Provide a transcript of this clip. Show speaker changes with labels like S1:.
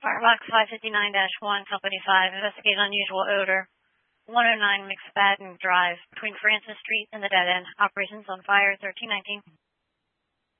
S1: Firebox 559-1, Company 5, investigate unusual odor. 109 McSpadden Drive, between Francis Street and the dead end. Operations on fire 1319.